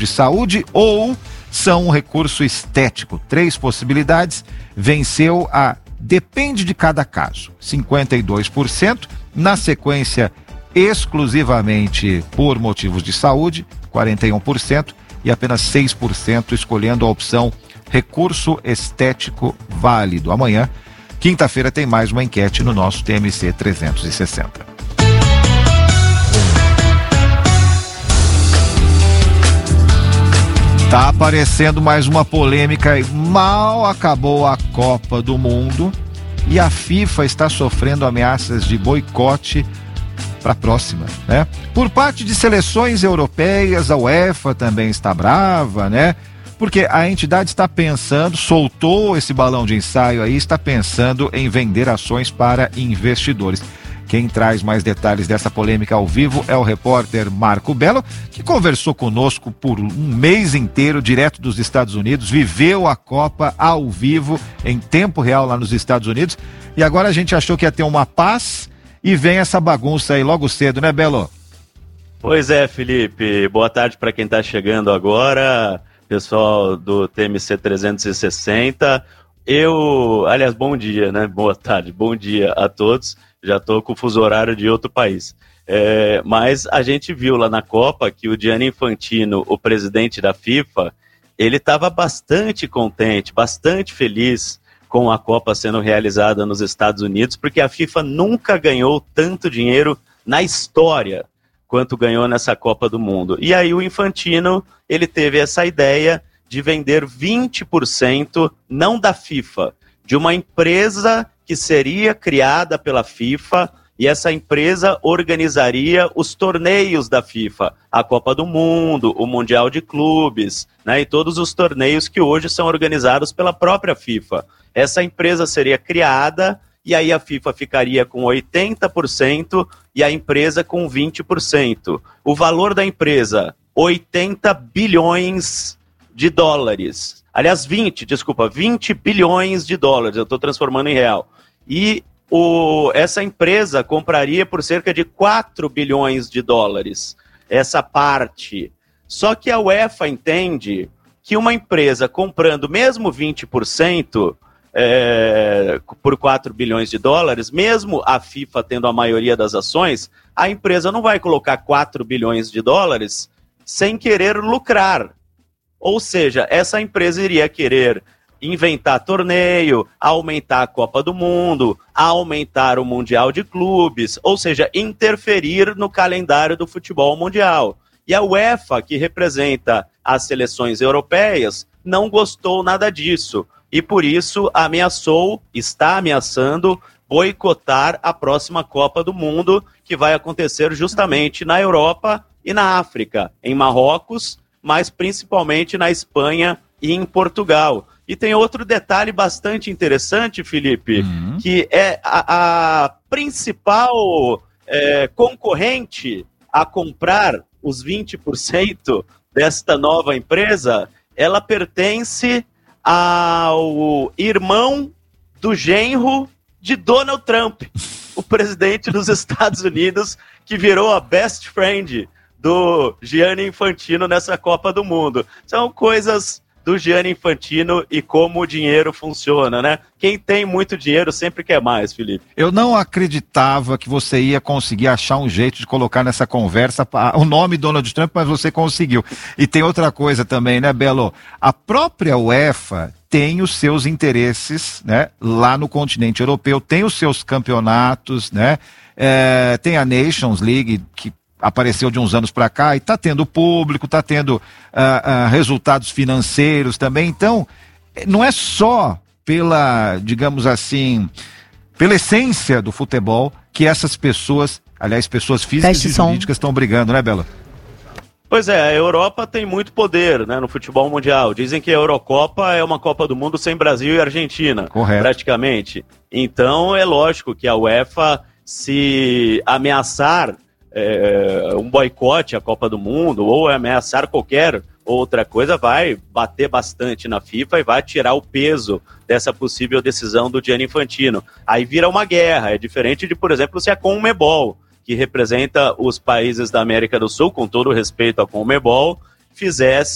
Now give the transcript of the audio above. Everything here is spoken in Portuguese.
de saúde ou são um recurso estético. 3 possibilidades, venceu a depende de cada caso, 52%, na sequência exclusivamente por motivos de saúde, 41%, e apenas 6% escolhendo a opção recurso estético válido. Amanhã, quinta-feira, tem mais uma enquete no nosso TMC 360. Tá aparecendo mais uma polêmica. Mal acabou a Copa do Mundo e a FIFA está sofrendo ameaças de boicote para a próxima, né? Por parte de seleções europeias, a UEFA também está brava, né? Porque a entidade está pensando, soltou esse balão de ensaio aí, está pensando em vender ações para investidores. Quem traz mais detalhes dessa polêmica ao vivo é o repórter Marco Belo, que conversou conosco por um mês inteiro, direto dos Estados Unidos, viveu a Copa ao vivo, em tempo real lá nos Estados Unidos, e agora a gente achou que ia ter uma paz e vem essa bagunça aí logo cedo, né, Belo? Pois é, Felipe. Boa tarde para quem está chegando agora, pessoal do TMC 360. Aliás, bom dia, né? Boa tarde, bom dia a todos. Já estou com o fuso horário de outro país. Mas a gente viu lá na Copa que o Gianni Infantino, o presidente da FIFA, ele estava bastante contente, bastante feliz com a Copa sendo realizada nos Estados Unidos, porque a FIFA nunca ganhou tanto dinheiro na história quanto ganhou nessa Copa do Mundo. E aí o Infantino, ele teve essa ideia de vender 20%, não da FIFA, de uma empresa que seria criada pela FIFA, e essa empresa organizaria os torneios da FIFA, a Copa do Mundo, o Mundial de Clubes, né, e todos os torneios que hoje são organizados pela própria FIFA. Essa empresa seria criada, e aí a FIFA ficaria com 80% e a empresa com 20%. O valor da empresa, 80 bilhões de dólares. Aliás, 20 bilhões de dólares, eu estou transformando em real. E essa empresa compraria por cerca de 4 bilhões de dólares, essa parte. Só que a UEFA entende que uma empresa comprando mesmo 20% por 4 bilhões de dólares, mesmo a FIFA tendo a maioria das ações, a empresa não vai colocar 4 bilhões de dólares sem querer lucrar. Ou seja, essa empresa iria querer inventar torneio, aumentar a Copa do Mundo, aumentar o Mundial de Clubes, ou seja, interferir no calendário do futebol mundial. E a UEFA, que representa as seleções europeias, não gostou nada disso. E por isso está ameaçando boicotar a próxima Copa do Mundo, que vai acontecer justamente na Europa e na África, em Marrocos, mas principalmente na Espanha e em Portugal. E tem outro detalhe bastante interessante, Felipe, que é a principal concorrente a comprar os 20% desta nova empresa, ela pertence ao irmão do genro de Donald Trump, o presidente dos Estados Unidos, que virou a best friend do Gianni Infantino nessa Copa do Mundo. São coisas do Gianni Infantino e como o dinheiro funciona, né? Quem tem muito dinheiro sempre quer mais, Felipe. Eu não acreditava que você ia conseguir achar um jeito de colocar nessa conversa o nome Donald Trump, mas você conseguiu. E tem outra coisa também, né, Belo? A própria UEFA tem os seus interesses, né, lá no continente europeu, tem os seus campeonatos, né? Tem a Nations League, que apareceu de uns anos para cá e está tendo público, está tendo resultados financeiros também. Então, não é só pela, digamos assim, pela essência do futebol que essas pessoas, aliás, pessoas físicas e jurídicas estão brigando, né, Bela? Pois é, a Europa tem muito poder, né, no futebol mundial. Dizem que a Eurocopa é uma Copa do Mundo sem Brasil e Argentina, correto, praticamente. Então, é lógico que a UEFA, se ameaçar um boicote à Copa do Mundo ou ameaçar qualquer outra coisa, vai bater bastante na FIFA e vai tirar o peso dessa possível decisão do Gianni Infantino. Aí vira uma guerra, é diferente de, por exemplo, se a Conmebol, que representa os países da América do Sul, com todo o respeito à Conmebol, fizesse